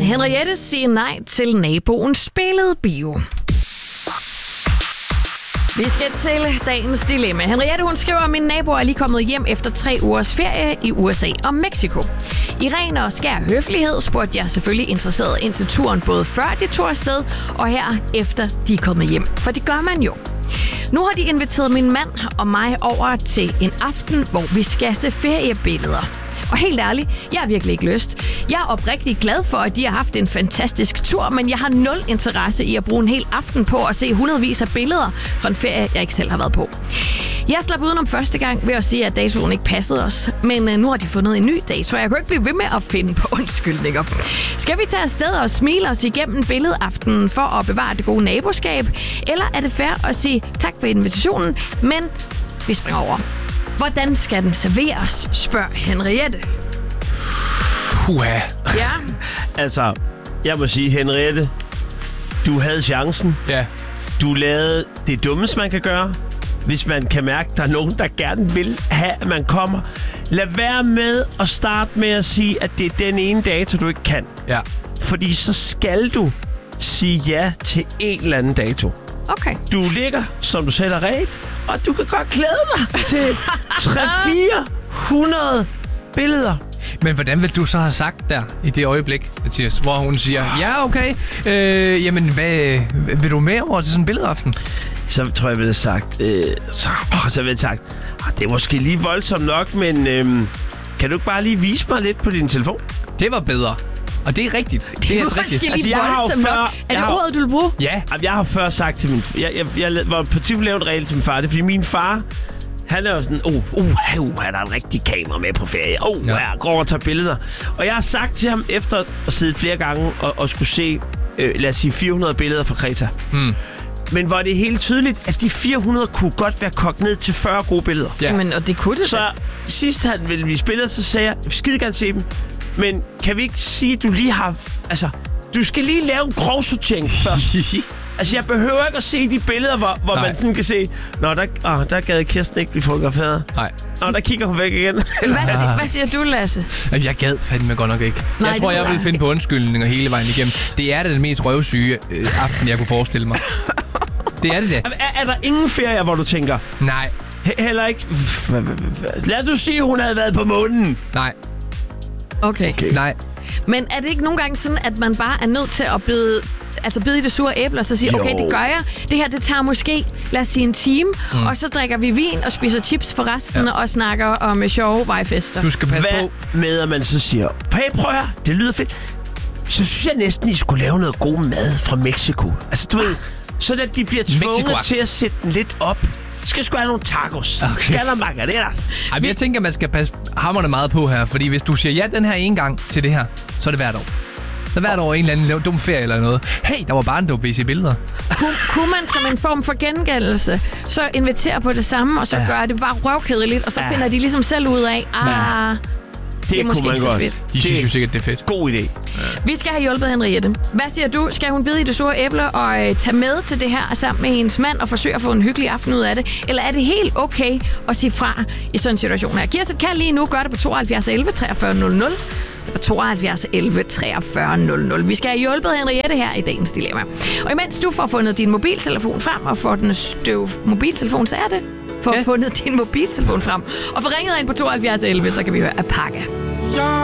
Henriette siger nej til naboens billedbio. Vi skal til dagens dilemma. Henriette, hun skriver, at min nabo er lige kommet hjem efter 3 ugers ferie i USA og Mexico. I ren og skær høflighed spurgte jeg selvfølgelig interesseret ind til turen, både før de tog afsted og her efter de er kommet hjem. For det gør man jo. Nu har de inviteret min mand og mig over til en aften, hvor vi skal se feriebilleder. Og helt ærligt, jeg har virkelig ikke lyst. Jeg er oprigtigt glad for, at de har haft en fantastisk tur, men jeg har 0 interesse i at bruge en hel aften på at se hundredvis af billeder fra en ferie, jeg ikke selv har været på. Jeg slap udenom første gang ved at sige, at datoen ikke passede os, men nu har de fundet en ny dato, og jeg kan ikke blive ved med at finde på undskyldninger. Skal vi tage afsted og smile os igennem billedaftenen for at bevare det gode naboskab, eller er det fair at sige tak for invitationen, men vi springer over? Hvordan skal den serveres, spørger Henriette. Puha. Ja. Altså, jeg må sige, Henriette, du havde chancen. Ja. Du lavede det dummeste, man kan gøre, hvis man kan mærke, at der er nogen, der gerne vil have, at man kommer. Lad være med at starte med at sige, at det er den ene dato, du ikke kan. Ja. Fordi så skal du sige ja til en eller anden dato. Okay. Du ligger, som du selv har ret, og du kan godt glæde dig til 300-400 billeder. Men hvordan vil du så have sagt der i det øjeblik, Mathias, hvor hun siger, ja, okay, jamen, hvad, vil du med over til sådan en billedaften? Så tror jeg, jeg ville have sagt, så ville jeg sagt, det er måske lige voldsomt nok, men kan du ikke bare lige vise mig lidt på din telefon? Det var bedre. Og det er rigtigt. Det er måske lige altså, voldsomt nok. Er det ordet, du vil bruge? Ja. Jeg har før sagt til min... Jeg var på tid lavet en regel til min far. Det er fordi min far... Han er jo sådan... han har en rigtig kamera med på ferie. Jeg går og tager billeder. Og jeg har sagt til ham, efter at sidde flere gange og skulle se... lad os sige 400 billeder fra Kreta. Men hvor det er helt tydeligt, at de 400 kunne godt være kogt ned til 40 gode billeder. Ja. Men, og det kunne det så sidst han ville vise billeder, så sagde jeg skide gerne se dem. Men kan vi ikke sige, at du lige har... Altså, du skal lige lave en grov sortering først. Altså, jeg behøver ikke at se de billeder, hvor man sådan kan se... Nå, der gad Kirsten ikke blive fotograferet. Nej. Nå, der kigger hun væk igen. Hvad siger du, Lasse? Jeg gad fandme godt nok ikke. Nej, jeg tror, jeg vil finde på undskyldninger hele vejen igennem. Det er den mest røvsyge aften, jeg kunne forestille mig. Det er det da. Er der ingen ferier, hvor du tænker... Nej. Heller ikke... Lad du sige, hun havde været på månen. Nej. Okay. Nej. Men er det ikke nogle gange sådan, at man bare er nødt til at bide i det sure æble, og så sige, okay, det gør jeg. Det her, det tager måske, lad os sige, en time, og så drikker vi vin og spiser chips for resten, og snakker om sjove vejfester. Du skal passe på. Med, at man så siger, hey, prøv her, det lyder fedt. Så synes jeg næsten, I skulle lave noget god mad fra Mexico. Altså, du ved, så at de bliver tvunget til at sætte den lidt op. Skal sgu have nogle tacos. Okay. Skal have nogle margaritas. Ej, men jeg tænker, man skal passe hammerne meget på her, fordi hvis du siger ja den her ene gang til det her, så er det hvert år. Så hvert år en eller anden dum ferie eller noget. Hey, der var bare en dum i billeder. Kunne man som en form for gengældelse så invitere på det samme, og så gøre det bare røvkedeligt, og så finder de ligesom selv ud af, det er måske ikke så fedt. De synes jo sikkert, det er fedt. God idé. Vi skal have hjulpet Henriette. Hvad siger du? Skal hun bide i det sure æble og tage med til det her sammen med hendes mand og forsøge at få en hyggelig aften ud af det? Eller er det helt okay at sige fra i sådan en situation her? Giv os et kald lige nu. Gør det på 72 11 43 00. Det var 72 11 43 00. Vi skal have hjulpet Henriette her i dagens dilemma. Og imens du får fundet din mobiltelefon frem og får den mobiltelefon, så er det fundet din mobiltelefon frem og får ringet ind på 72 11, så kan vi høre Apache.